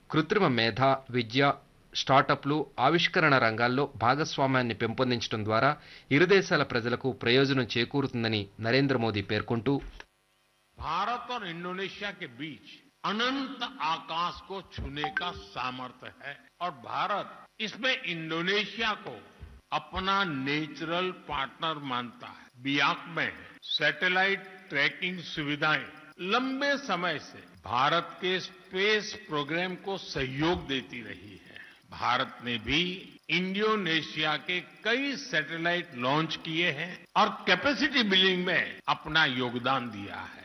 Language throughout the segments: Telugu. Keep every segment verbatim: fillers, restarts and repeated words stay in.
కృత్రిమ మేధ, విద్య, స్టార్టప్లు, ఆవిష్కరణ రంగాల్లో భాగస్వామ్యాన్ని పెంపొందించడం ద్వారా ఇరు దేశాల ప్రజలకు ప్రయోజనం చేకూరుతుందని నరేంద్ర మోదీ పేర్కొంటూ भारत और इंडोनेशिया के बीच अनंत आकाश को छूने का सामर्थ्य है और भारत इसमें इंडोनेशिया को अपना नेचुरल पार्टनर मानता है। बियाक में सैटेलाइट ट्रैकिंग सुविधाएं लंबे समय से भारत के स्पेस प्रोग्राम को सहयोग देती रही है। भारत ने भी इंडोनेशिया के कई सैटेलाइट लॉन्च किए हैं और कैपेसिटी बिल्डिंग में अपना योगदान दिया है।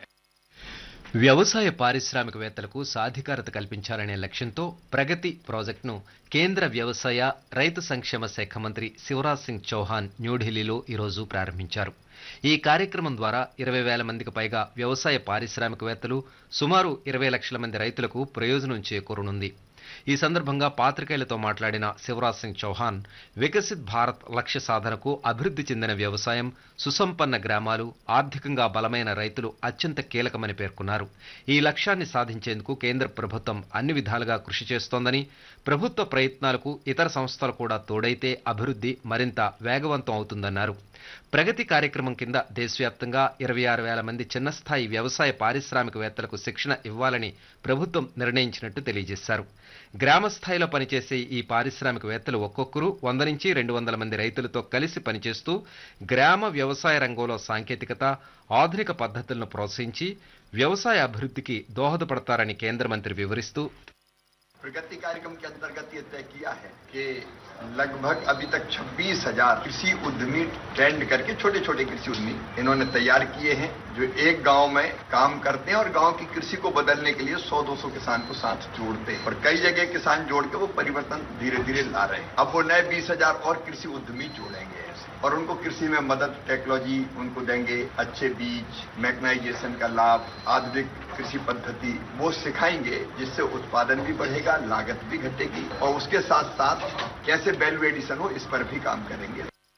వ్యవసాయ పారిశ్రామికవేత్తలకు సాధికారత కల్పించాలనే లక్ష్యంతో ప్రగతి ప్రాజెక్టును కేంద్ర వ్యవసాయ రైతు సంక్షేమ శాఖ మంత్రి శివరాజ్ సింగ్ చౌహాన్ న్యూఢిల్లీలో ఈరోజు ప్రారంభించారు. ఈ కార్యక్రమం ద్వారా ఇరవై వేల మందికి పైగా వ్యవసాయ పారిశ్రామికవేత్తలు, సుమారు ఇరవై లక్షల మంది రైతులకు ప్రయోజనం చేకూరనుంది. ఈ సందర్భంగా పాత్రికేయులతో మాట్లాడిన శివరాజ్ సింగ్ చౌహాన్ వికసిత్ భారత్ లక్ష్య సాధనకు అభివృద్ధి చెందిన వ్యవసాయం, సుసంపన్న గ్రామాలు, ఆర్థికంగా బలమైన రైతులు అత్యంత కీలకమని పేర్కొన్నారు. ఈ లక్ష్యాన్ని సాధించేందుకు కేంద్ర ప్రభుత్వం అన్ని విధాలుగా కృషి చేస్తోందని, ప్రభుత్వ ప్రయత్నాలకు ఇతర సంస్థలు కూడా తోడైతే అభివృద్ధి మరింత వేగవంతం అవుతుందన్నారు. ప్రగతి కార్యక్రమం కింద దేశవ్యాప్తంగా ఇరవై ఆరు వేల మంది చిన్నస్థాయి వ్యవసాయ పారిశ్రామికవేత్తలకు శిక్షణ ఇవ్వాలని ప్రభుత్వం నిర్ణయించినట్టు తెలియజేశారు. గ్రామ స్థాయిలో పనిచేసే ఈ పారిశ్రామికవేత్తలు ఒక్కొక్కరు వంద నుంచి రెండు వందల మంది రైతులతో కలిసి పనిచేస్తూ గ్రామ వ్యవసాయ రంగంలో సాంకేతికత, ఆధునిక పద్ధతులను ప్రోత్సహించి వ్యవసాయ అభివృద్ధికి దోహదపడతారని కేంద్ర మంత్రి వివరిస్తూ प्रगति कार्यक्रम के अंतर्गत ये तय किया है कि लगभग अभी तक छब्बीस हजार कृषि उद्यमी ट्रेंड करके छोटे छोटे कृषि उद्यमी इन्होंने तैयार किए हैं जो एक गांव में काम करते हैं और गांव की कृषि को बदलने के लिए सौ दो सौ किसान को साथ जोड़ते हैं और कई जगह किसान जोड़ के वो परिवर्तन धीरे धीरे ला रहे हैं। अब वो नए बीस हजार और कृषि उद्यमी जोड़ेंगे और उनको कृषि में मदद, टेक्नोलॉजी उनको देंगे, अच्छे बीज, मैकेनाइजेशन का लाभ, आधुनिक कृषि पद्धति वो सिखाएंगे जिससे उत्पादन भी बढ़ेगा, लागत भी घटेगी और उसके साथ साथ कैसे वैल्यू एडिशन हो इस पर भी काम करेंगे।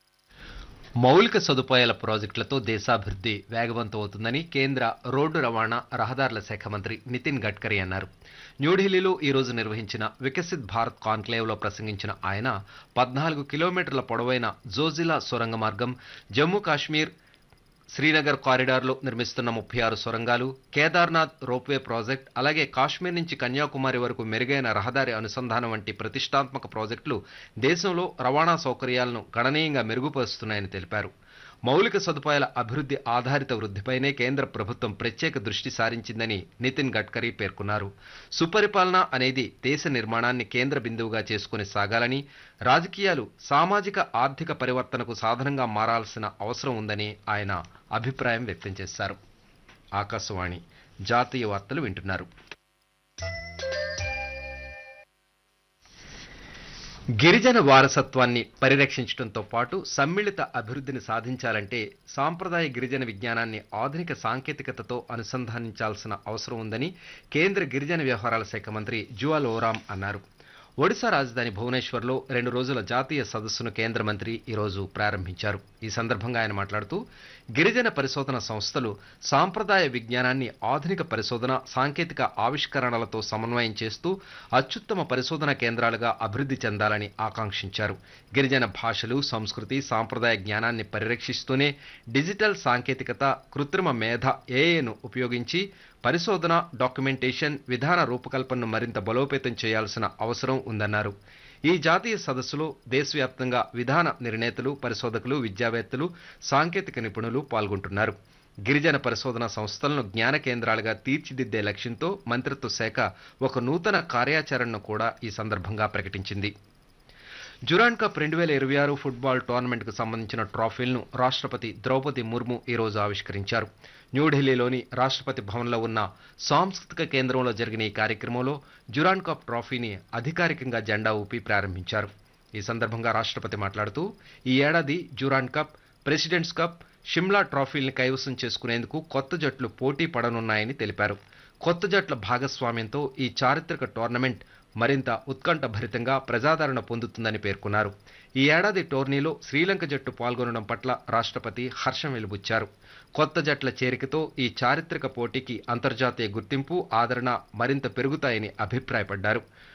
మౌలిక సదుపాయాల ప్రాజెక్టులతో దేశాభివృద్ధి వేగవంతం అవుతుందని కేంద్ర రోడ్డు రవాణా రహదారుల శాఖ మంత్రి నితిన్ గడ్కరీ అన్నారు. న్యూఢిల్లీలో ఈ రోజు నిర్వహించిన వికసిత్ భారత్ కాన్క్లేవ్లో ప్రసంగించిన ఆయన పద్నాలుగు కిలోమీటర్ల పొడవైన జోజిలా సొరంగ మార్గం, జమ్మూ కాశ్మీర్ శ్రీనగర్ కారిడార్లో నిర్మిస్తున్న ముప్పై ఆరు సొరంగాలు, కేదార్నాథ్ రోప్వే ప్రాజెక్ట్, అలాగే కాశ్మీర్ నుంచి కన్యాకుమారి వరకు మెరుగైన రహదారి అనుసంధానం వంటి ప్రతిష్టాత్మక ప్రాజెక్టులు దేశంలో రవాణా సౌకర్యాలను గణనీయంగా మెరుగుపరుస్తున్నాయని తెలిపారు. మౌలిక సదుపాయాల అభివృద్ధి ఆధారిత వృద్ధిపైనే కేంద్ర ప్రభుత్వం ప్రత్యేక దృష్టి సారించిందని నితిన్ గడ్కరీ పేర్కొన్నారు. సుపరిపాలన అనేది దేశ నిర్మాణాన్ని కేంద్ర బిందువుగా చేసుకుని సాగాలని, రాజకీయాలు సామాజిక ఆర్థిక పరివర్తనకు సాధనంగా మారాల్సిన అవసరం ఉందని ఆయన అభిప్రాయం వ్యక్తం చేశారు. ఆకాశవాణి జాతీయ వార్తలు వింటున్నారు. గిరిజన వారసత్వాన్ని పరిరక్షించడంతో పాటు సమ్మిళిత అభివృద్ధిని సాధించాలంటే సాంప్రదాయ గిరిజన విజ్ఞానాన్ని ఆధునిక సాంకేతికతతో అనుసంధానించాల్సిన అవసరం ఉందని కేంద్ర గిరిజన వ్యవహారాల శాఖ మంత్రి జువాల్ ఓరామ్ అన్నారు. ఒడిశా రాజధాని భువనేశ్వర్లో రెండు రోజుల జాతీయ సదస్సును కేంద్ర మంత్రి ఈరోజు ప్రారంభించారు. ఈ సందర్భంగా ఆయన మాట్లాడుతూ గిరిజన పరిశోధన సంస్థలు సాంప్రదాయ విజ్ఞానాన్ని ఆధునిక పరిశోధన, సాంకేతిక ఆవిష్కరణలతో సమన్వయం చేస్తూ అత్యుత్తమ పరిశోధన కేంద్రాలుగా అభివృద్ధి చెందాలని ఆకాంక్షించారు. గిరిజన భాషలు, సంస్కృతి, సాంప్రదాయ జ్ఞానాన్ని పరిరక్షిస్తూనే డిజిటల్ సాంకేతికత, కృత్రిమ మేధ, ఏఐను ఉపయోగించి పరిశోధన, డాక్యుమెంటేషన్, విధాన రూపకల్పనను మరింత బలోపేతం చేయాల్సిన అవసరం ఉందన్నారు. ఈ జాతీయ సదస్సులో దేశవ్యాప్తంగా విధాన నిర్ణేతలు, పరిశోధకులు, విద్యావేత్తలు, సాంకేతిక నిపుణులు పాల్గొంటున్నారు. గిరిజన పరిశోధన సంస్థలను జ్ఞాన కేంద్రాలుగా తీర్చిదిద్దే లక్ష్యంతో మంత్రిత్వ శాఖ ఒక నూతన కార్యాచరణను కూడా ఈ సందర్భంగా ప్రకటించింది. డ్యూరాండ్ కప్ రెండు వేల ఇరవై ఆరు ఫుట్బాల్ టోర్నమెంట్కు సంబంధించిన ట్రోఫీలను రాష్ట్రపతి ద్రౌపది ముర్ము ఈరోజు ఆవిష్కరించారు. న్యూఢిల్లీలోని రాష్ట్రపతి భవన్లో ఉన్న సాంస్కృతిక కేంద్రంలో జరిగిన ఈ కార్యక్రమంలో డ్యూరాండ్ కప్ ట్రోఫీని అధికారికంగా జెండా ఊపి ప్రారంభించారు. ఈ సందర్భంగా రాష్ట్రపతి మాట్లాడుతూ ఈ ఏడాది Durand cup, presidents cup, Shimla ట్రోఫీల్ని కైవసం చేసుకునేందుకు కొత్త జట్లు పోటీ పడనున్నాయని తెలిపారు. కొత్త జట్ల భాగస్వామ్యంతో ఈ చారిత్రక టోర్నమెంట్ మరింత ఉత్కంఠభరితంగా ప్రజాదరణ పొందుతుందని పేర్కొన్నారు. ఈ ఏడాది టోర్నీలో శ్రీలంక జట్టు పాల్గొనడం పట్ల రాష్ట్రపతి హర్షం వెలిబుచ్చారు. కొత్త జట్ల చేరికతో ఈ చారిత్రక పోటీకి అంతర్జాతీయ గుర్తింపు, ఆదరణ మరింత పెరుగుతాయని అభిప్రాయపడ్డారు.